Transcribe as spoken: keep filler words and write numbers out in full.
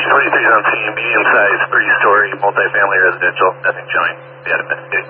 twenty-three is on scene, medium-sized, three-story, multifamily residential, nothing showing. We had to investigate.